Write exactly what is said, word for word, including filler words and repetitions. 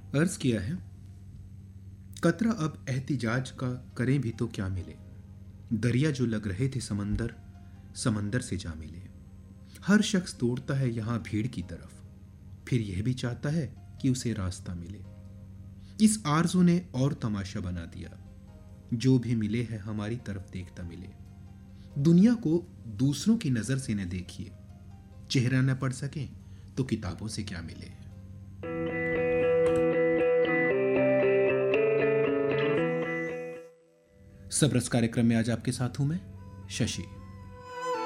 अर्ज किया है, कतरा अब एहतिजाज का करें भी तो क्या मिले। दरिया जो लग रहे थे समंदर, समंदर से जा मिले। हर शख्स दौड़ता है यहां भीड़ की तरफ, फिर यह भी चाहता है कि उसे रास्ता मिले। इस आरज़ू ने और तमाशा बना दिया, जो भी मिले है हमारी तरफ देखता मिले। दुनिया को दूसरों की नजर से न देखिए, चेहरा न पढ़ सके तो किताबों से क्या मिले। सब रस कार्यक्रम में आज आपके साथ हूं मैं, शशि।